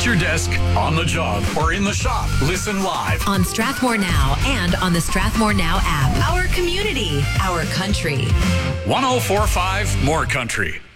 your desk, on the job, or in the shop. Listen live on Strathmore Now and on the Strathmore Now app. Our community, our country. 104.5 More Country.